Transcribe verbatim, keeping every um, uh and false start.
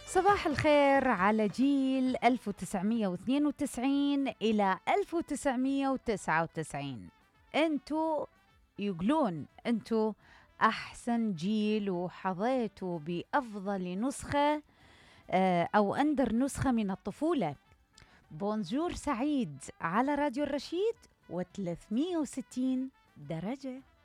صباح الخير على جيل ألف وتسعمية واثنين وتسعين إلى ألف وتسعمية وتسعة وتسعين. أنتوا يقولون أنتوا أحسن جيل وحظيتوا بأفضل نسخة آه، أو أندر نسخة من الطفولة. بونجور سعيد على راديو الرشيد وثلاثمية وستين درجة.